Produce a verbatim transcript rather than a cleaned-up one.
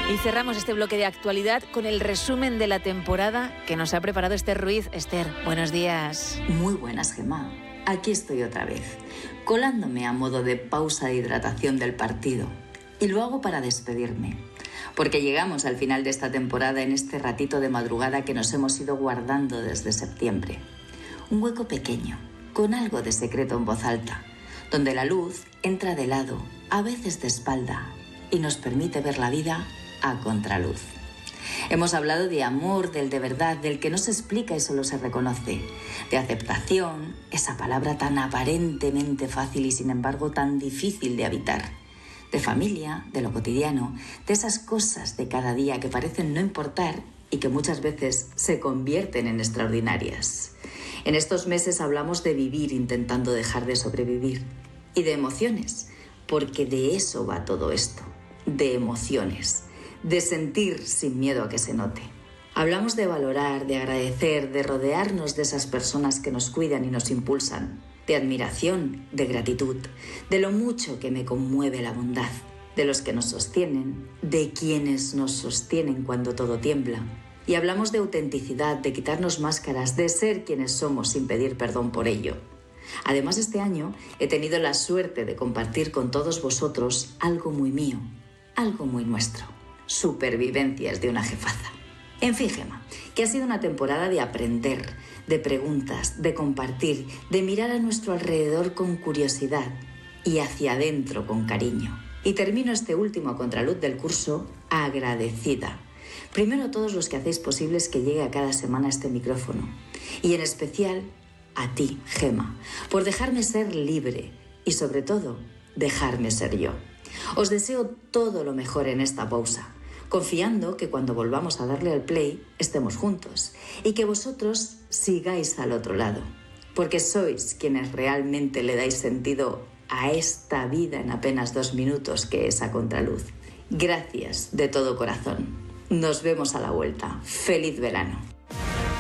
Y cerramos este bloque de actualidad con el resumen de la temporada que nos ha preparado Esther Ruiz. Esther, buenos días. Muy buenas, Gemma. Aquí estoy otra vez, colándome a modo de pausa de hidratación del partido. Y lo hago para despedirme, porque llegamos al final de esta temporada en este ratito de madrugada que nos hemos ido guardando desde septiembre. Un hueco pequeño, con algo de secreto en voz alta, donde la luz entra de lado, a veces de espalda, y nos permite ver la vida a contraluz. Hemos hablado de amor, del de verdad, del que no se explica y solo se reconoce, de aceptación, esa palabra tan aparentemente fácil y sin embargo tan difícil de habitar, de familia, de lo cotidiano, de esas cosas de cada día que parecen no importar y que muchas veces se convierten en extraordinarias. En estos meses hablamos de vivir intentando dejar de sobrevivir y de emociones, porque de eso va todo esto, de emociones. De sentir sin miedo a que se note. Hablamos de valorar, de agradecer, de rodearnos de esas personas que nos cuidan y nos impulsan, de admiración, de gratitud, de lo mucho que me conmueve la bondad, de los que nos sostienen, de quienes nos sostienen cuando todo tiembla. Y hablamos de autenticidad, de quitarnos máscaras, de ser quienes somos sin pedir perdón por ello. Además, este año he tenido la suerte de compartir con todos vosotros algo muy mío, algo muy nuestro. Supervivencias de una jefaza. En fin, Gemma, que ha sido una temporada de aprender, de preguntas, de compartir, de mirar a nuestro alrededor con curiosidad y hacia adentro con cariño. Y termino este último contraluz del curso agradecida. Primero a todos los que hacéis posibles que llegue a cada semana este micrófono. Y en especial a ti, Gemma, por dejarme ser libre y sobre todo, dejarme ser yo. Os deseo todo lo mejor en esta pausa, confiando que cuando volvamos a darle al play estemos juntos y que vosotros sigáis al otro lado, porque sois quienes realmente le dais sentido a esta vida en apenas dos minutos que es a contraluz. Gracias de todo corazón. Nos vemos a la vuelta. ¡Feliz verano!